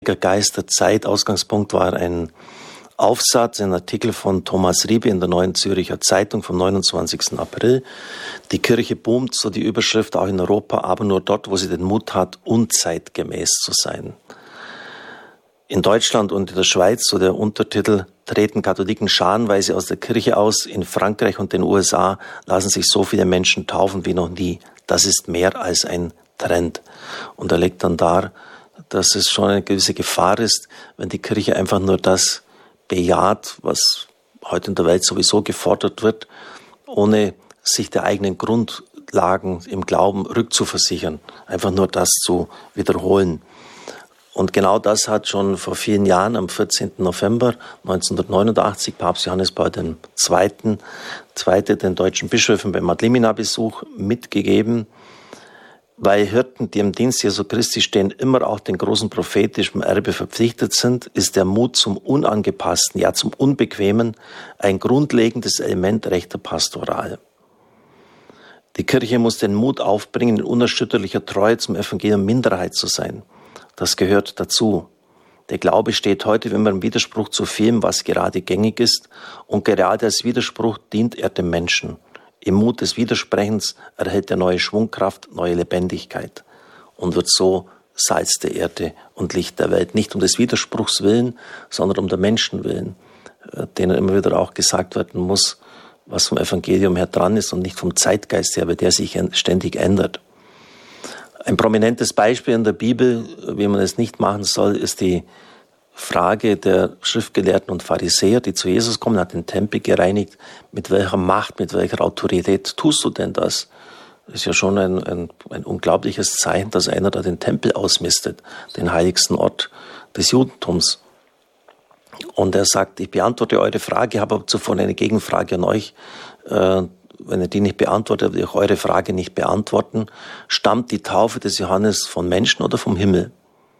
Geist der Zeit. Ausgangspunkt war ein Aufsatz, ein Artikel von Thomas Riebe in der Neuen Zürcher Zeitung vom 29. April. Die Kirche boomt, so die Überschrift, auch in Europa, aber nur dort, wo sie den Mut hat, unzeitgemäß zu sein. In Deutschland und in der Schweiz, so der Untertitel, treten Katholiken scharenweise aus der Kirche aus. In Frankreich und den USA lassen sich so viele Menschen taufen wie noch nie. Das ist mehr als ein Trend. Und er legt dann dar, dass es schon eine gewisse Gefahr ist, wenn die Kirche einfach nur das bejaht, was heute in der Welt sowieso gefordert wird, ohne sich der eigenen Grundlagen im Glauben rückzuversichern, einfach nur das zu wiederholen. Und genau das hat schon vor vielen Jahren, am 14. November 1989, Papst Johannes Paul II. Den deutschen Bischöfen beim Adlimina-Besuch mitgegeben, weil Hirten, die im Dienst Jesu Christi stehen, immer auch den großen prophetischen Erbe verpflichtet sind, ist der Mut zum Unangepassten, ja zum Unbequemen, ein grundlegendes Element rechter Pastoral. Die Kirche muss den Mut aufbringen, in unerschütterlicher Treue zum Evangelium Minderheit zu sein. Das gehört dazu. Der Glaube steht heute immer im Widerspruch zu vielem, was gerade gängig ist, und gerade als Widerspruch dient er dem Menschen. Im Mut des Widersprechens erhält er neue Schwungkraft, neue Lebendigkeit und wird so Salz der Erde und Licht der Welt. Nicht um des Widerspruchs willen, sondern um der Menschen willen, denen immer wieder auch gesagt werden muss, was vom Evangelium her dran ist und nicht vom Zeitgeist her, weil der sich ständig ändert. Ein prominentes Beispiel in der Bibel, wie man es nicht machen soll, ist die Frage der Schriftgelehrten und Pharisäer, die zu Jesus kommen, hat den Tempel gereinigt. Mit welcher Macht, mit welcher Autorität tust du denn das? Das ist ja schon ein unglaubliches Zeichen, dass einer da den Tempel ausmistet, den heiligsten Ort des Judentums. Und er sagt, ich beantworte eure Frage, habe aber zuvor eine Gegenfrage an euch. Wenn ihr die nicht beantwortet, will ich eure Frage nicht beantworten. Stammt die Taufe des Johannes von Menschen oder vom Himmel?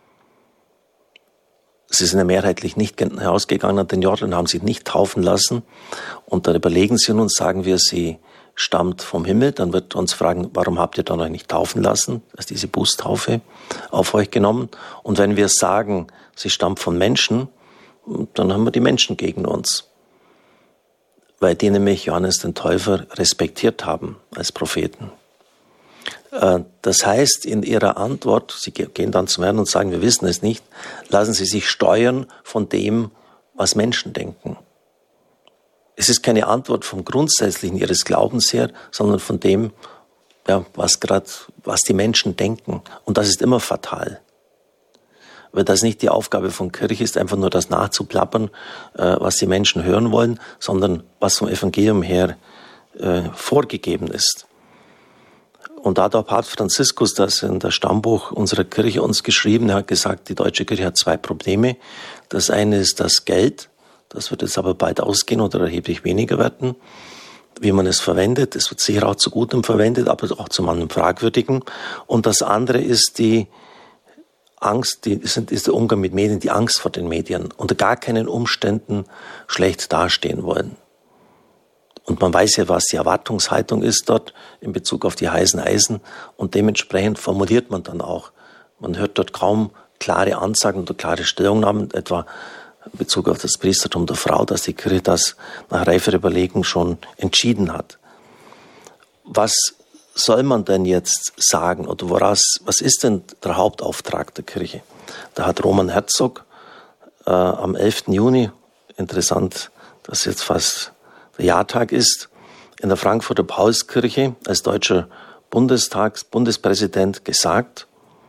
Sie sind ja mehrheitlich nicht herausgegangen an den Jordan, haben sich nicht taufen lassen. Und dann überlegen sie nun, sagen wir, sie stammt vom Himmel. Dann wird uns fragen, warum habt ihr dann euch nicht taufen lassen? Das ist diese Bußtaufe auf euch genommen. Und wenn wir sagen, sie stammt von Menschen, dann haben wir die Menschen gegen uns. Weil die nämlich Johannes den Täufer respektiert haben als Propheten. Das heißt, in ihrer Antwort, sie gehen dann zum Herrn und sagen, wir wissen es nicht, lassen sie sich steuern von dem, was Menschen denken. Es ist keine Antwort vom Grundsätzlichen ihres Glaubens her, sondern von dem, ja, was die Menschen denken. Und das ist immer fatal. Weil das nicht die Aufgabe von Kirche ist, einfach nur das nachzuplappern, was die Menschen hören wollen, sondern was vom Evangelium her vorgegeben ist. Und da hat auch Papst Franziskus das in das Stammbuch unserer Kirche uns geschrieben. Er hat gesagt, die deutsche Kirche hat zwei Probleme. Das eine ist das Geld. Das wird jetzt aber bald ausgehen oder erheblich weniger werden. Wie man es verwendet, es wird sicher auch zu Gutem verwendet, aber auch zu manchem Fragwürdigen. Und das andere ist die Angst, ist der Umgang mit Medien, die Angst vor den Medien. Unter gar keinen Umständen schlecht dastehen wollen. Und man weiß ja, was die Erwartungshaltung ist dort in Bezug auf die heißen Eisen. Und dementsprechend formuliert man dann auch. Man hört dort kaum klare Ansagen oder klare Stellungnahmen, etwa in Bezug auf das Priestertum der Frau, dass die Kirche das nach reifer Überlegung schon entschieden hat. Was soll man denn jetzt sagen oder was ist denn der Hauptauftrag der Kirche? Da hat Roman Herzog am 11. Juni, interessant, dass jetzt fast der Jahrtag ist, in der Frankfurter Paulskirche als deutscher Bundespräsident gesagt,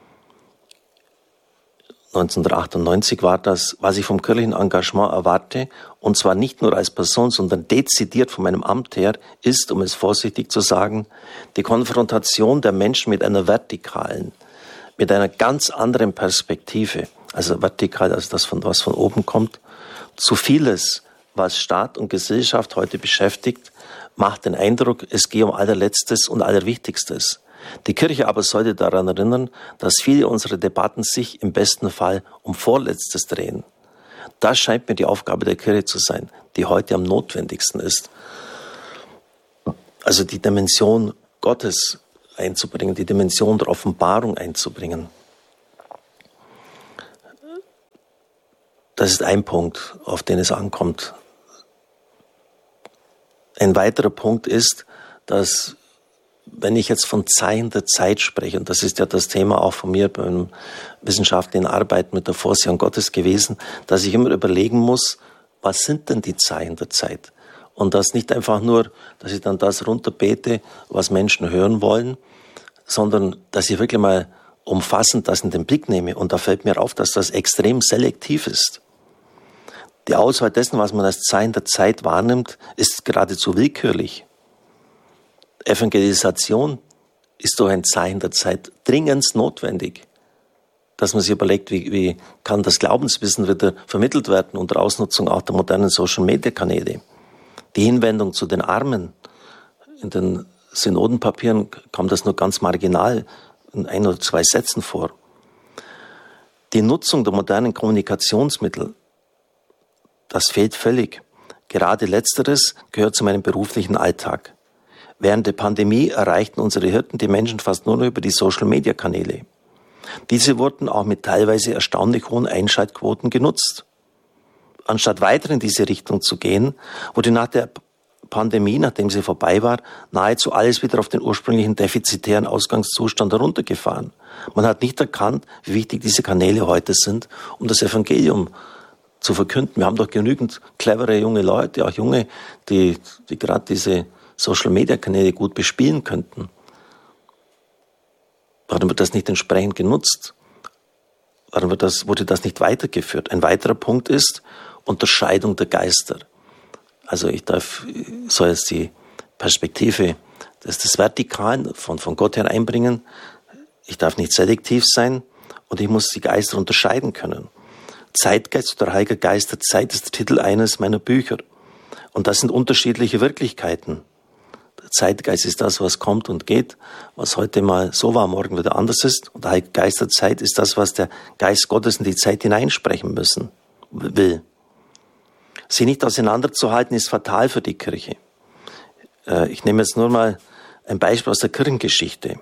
1998 war das, was ich vom kirchlichen Engagement erwarte, und zwar nicht nur als Person, sondern dezidiert von meinem Amt her, ist, um es vorsichtig zu sagen, die Konfrontation der Menschen mit einer vertikalen, mit einer ganz anderen Perspektive, also vertikal, also das, was von oben kommt. Zu vieles, was Staat und Gesellschaft heute beschäftigt, macht den Eindruck, es gehe um Allerletztes und Allerwichtigstes. Die Kirche aber sollte daran erinnern, dass viele unserer Debatten sich im besten Fall um Vorletztes drehen. Das scheint mir die Aufgabe der Kirche zu sein, die heute am notwendigsten ist. Also die Dimension Gottes einzubringen, die Dimension der Offenbarung einzubringen. Das ist ein Punkt, auf den es ankommt. Ein weiterer Punkt ist, dass, wenn ich jetzt von Zeichen der Zeit spreche, und das ist ja das Thema auch von mir beim wissenschaftlichen Arbeiten mit der Vorsehung Gottes gewesen, dass ich immer überlegen muss, was sind denn die Zeichen der Zeit? Und das nicht einfach nur, dass ich dann das runterbete, was Menschen hören wollen, sondern dass ich wirklich mal umfassend das in den Blick nehme. Und da fällt mir auf, dass das extrem selektiv ist. Die Auswahl dessen, was man als Zeichen der Zeit wahrnimmt, ist geradezu willkürlich. Evangelisation ist durch ein Zeichen der Zeit dringend notwendig, dass man sich überlegt, wie kann das Glaubenswissen wieder vermittelt werden unter Ausnutzung auch der modernen Social-Media-Kanäle. Die Hinwendung zu den Armen. In den Synodenpapieren kommt das nur ganz marginal in 1 oder 2 Sätzen vor. Die Nutzung der modernen Kommunikationsmittel, das fehlt völlig. Gerade Letzteres gehört zu meinem beruflichen Alltag. Während der Pandemie erreichten unsere Hirten die Menschen fast nur noch über die Social-Media-Kanäle. Diese wurden auch mit teilweise erstaunlich hohen Einschaltquoten genutzt. Anstatt weiter in diese Richtung zu gehen, wurde nach der Pandemie, nachdem sie vorbei war, nahezu alles wieder auf den ursprünglichen defizitären Ausgangszustand heruntergefahren. Man hat nicht erkannt, wie wichtig diese Kanäle heute sind, um das Evangelium zu verkünden. Wir haben doch genügend clevere junge Leute, auch junge, die gerade diese Social-Media-Kanäle gut bespielen könnten. Warum wird das nicht entsprechend genutzt? Warum wurde das nicht weitergeführt? Ein weiterer Punkt ist Unterscheidung der Geister. Also ich soll jetzt die Perspektive des Vertikalen von Gott her einbringen. Ich darf nicht selektiv sein und ich muss die Geister unterscheiden können. Zeitgeist oder Heiliger Geist der Zeit ist der Titel eines meiner Bücher. Und das sind unterschiedliche Wirklichkeiten. Der Zeitgeist ist das, was kommt und geht, was heute mal so war, morgen wieder anders ist. Und der Heilige Geist der Zeit ist das, was der Geist Gottes in die Zeit hineinsprechen will. Sie nicht auseinanderzuhalten, ist fatal für die Kirche. Ich nehme jetzt nur mal ein Beispiel aus der Kirchengeschichte.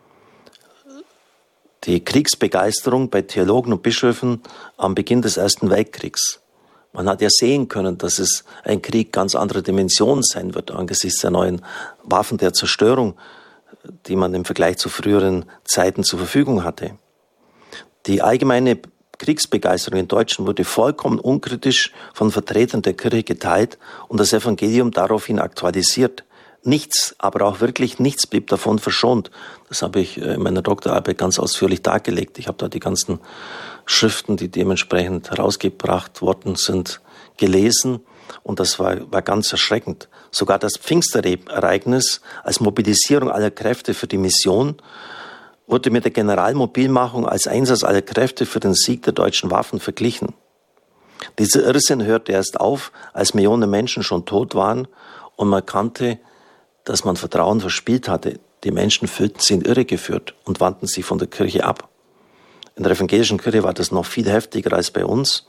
Die Kriegsbegeisterung bei Theologen und Bischöfen am Beginn des Ersten Weltkriegs. Man hat ja sehen können, dass es ein Krieg ganz anderer Dimensionen sein wird angesichts der neuen Waffen der Zerstörung, die man im Vergleich zu früheren Zeiten zur Verfügung hatte. Die allgemeine Kriegsbegeisterung in Deutschland wurde vollkommen unkritisch von Vertretern der Kirche geteilt und das Evangelium daraufhin aktualisiert. Nichts, aber auch wirklich nichts blieb davon verschont. Das habe ich in meiner Doktorarbeit ganz ausführlich dargelegt. Ich habe da die ganzen Schriften, die dementsprechend herausgebracht worden sind, gelesen und das war ganz erschreckend. Sogar das Pfingstereignis als Mobilisierung aller Kräfte für die Mission wurde mit der Generalmobilmachung als Einsatz aller Kräfte für den Sieg der deutschen Waffen verglichen. Dieser Irrsinn hörte erst auf, als Millionen Menschen schon tot waren und man erkannte, dass man Vertrauen verspielt hatte. Die Menschen fühlten sich in Irre geführt und wandten sich von der Kirche ab. In der evangelischen Kirche war das noch viel heftiger als bei uns.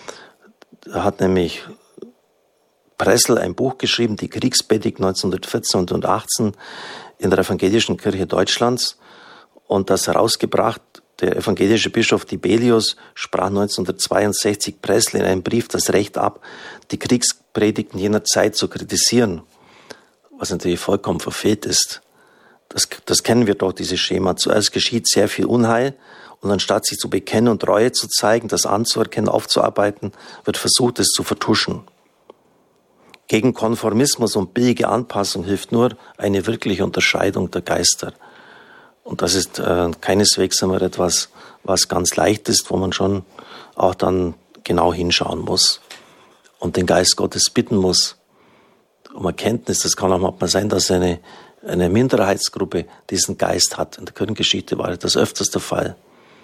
Da hat nämlich Pressel ein Buch geschrieben, die Kriegspredigt 1914 und 1918 in der evangelischen Kirche Deutschlands und das herausgebracht. Der evangelische Bischof Dibelius sprach 1962 Pressel in einem Brief das Recht ab, die Kriegspredigten jener Zeit zu kritisieren, was natürlich vollkommen verfehlt ist. Das kennen wir doch, dieses Schema. Zuerst geschieht sehr viel Unheil und anstatt sich zu bekennen und Reue zu zeigen, das anzuerkennen, aufzuarbeiten, wird versucht, es zu vertuschen. Gegen Konformismus und billige Anpassung hilft nur eine wirkliche Unterscheidung der Geister. Und das ist keineswegs einmal etwas, was ganz leicht ist, wo man schon auch dann genau hinschauen muss und den Geist Gottes bitten muss um Erkenntnis. Das kann auch mal sein, dass eine Minderheitsgruppe diesen Geist hat. In der Kirchengeschichte war das öfters der Fall.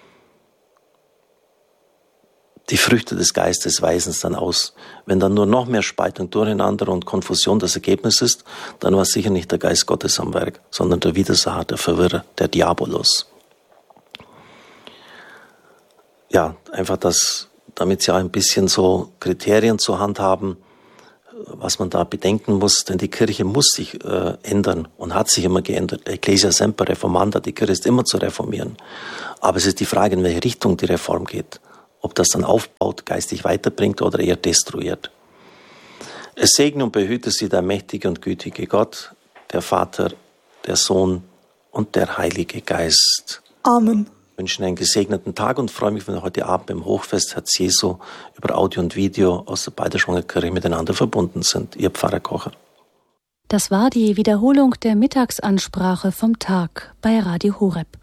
Die Früchte des Geistes weisen es dann aus. Wenn dann nur noch mehr Spaltung, Durcheinander und Konfusion das Ergebnis ist, dann war sicher nicht der Geist Gottes am Werk, sondern der Widersacher, der Verwirrer, der Diabolos. Ja, einfach damit Sie auch ein bisschen so Kriterien zur Hand haben, was man da bedenken muss, denn die Kirche muss sich ändern und hat sich immer geändert. Ecclesia semper reformanda, die Kirche ist immer zu reformieren. Aber es ist die Frage, in welche Richtung die Reform geht. ob das dann aufbaut, geistig weiterbringt oder eher destruiert. Es segne und behüte Sie der mächtige und gütige Gott, der Vater, der Sohn und der Heilige Geist. Amen. Ich wünsche Ihnen einen gesegneten Tag und freue mich, wenn wir heute Abend beim Hochfest Herz Jesu über Audio und Video aus der Balderschwanger Kirche miteinander verbunden sind. Ihr Pfarrer Kocher. Das war die Wiederholung der Mittagsansprache vom Tag bei Radio Horeb.